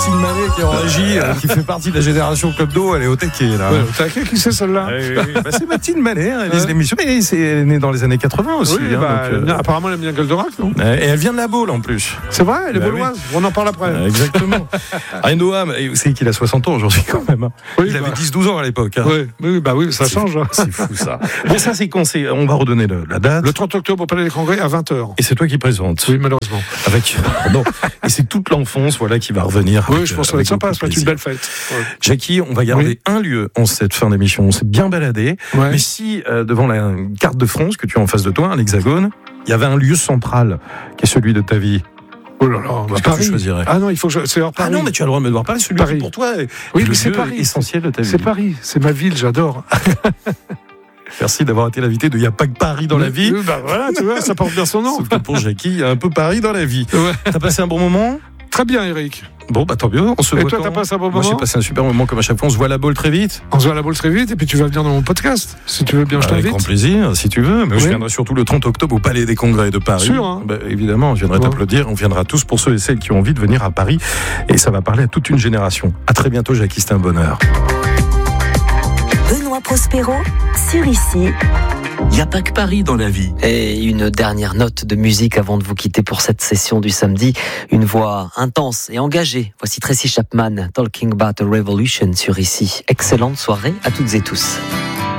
Mathilde Mallet qui est en régie, qui fait partie de la génération Club d'eau, elle est au taquet là. Ouais, t'as qui c'est celle-là? Bah, c'est Mathilde Mallet, elle réalise l'émission, mais elle est née dans les années 80 aussi. Oui, apparemment elle aime bien Goldorak, non? Et elle vient de la Baule en plus. C'est vrai, elle est bauloise, oui. On en parle après. Exactement. Noam, vous savez qu'il a 60 ans aujourd'hui quand même. Oui, il avait 10-12 ans à l'époque. Oui, ça change. C'est fou ça. Bon, ça c'est quand on va redonner la date. Le 30 octobre au Palais des Congrès à 20h. Et c'est toi qui présentes. Oui, malheureusement. Et c'est toute l'enfance qui va revenir. Oui, je pense que ça va être sympa, ça va être une belle fête. Ouais. Jackie, on va garder un lieu en cette fin d'émission. On s'est bien baladé. Ouais. Mais si, devant la carte de France que tu as en face de toi, un hexagone, il y avait un lieu central qui est celui de ta vie. Oh là là, Paris. Tu choisirais. Ah non, il faut que c'est hors Paris. Ah non, mais tu as le droit de me voir Paris, celui qui pour toi est mais c'est Paris, essentiel de ta vie. C'est Paris, c'est ma ville, j'adore. Merci d'avoir été l'invité de Il n'y a pas que Paris dans la vie. Voilà, tu vois, ça porte bien son nom. Sauf que pour Jackie, il y a un peu Paris dans la vie. Ouais. T'as passé un bon moment? Très bien, Eric. Bon, tant mieux. On se voit. Et toi, t'as passé un bon moment? Moi, j'ai passé un super moment comme à chaque fois. On se voit à la Baule très vite. On se voit à la Baule très vite et puis tu vas venir dans mon podcast. Si tu veux bien, je t'invite. Avec grand plaisir, si tu veux. Mais je viendrai surtout le 30 octobre au Palais des Congrès de Paris. Sûr, hein. Évidemment, je viendrai t'applaudir. On viendra tous pour ceux et celles qui ont envie de venir à Paris. Et ça va parler à toute une génération. À très bientôt, Jackie. C'était un bonheur. Benoît Prospero sur Ici. Il n'y a pas que Paris dans la vie. Et une dernière note de musique avant de vous quitter pour cette session du samedi. Une voix intense et engagée. Voici Tracy Chapman, Talking About a Revolution sur Ici. Excellente soirée à toutes et tous.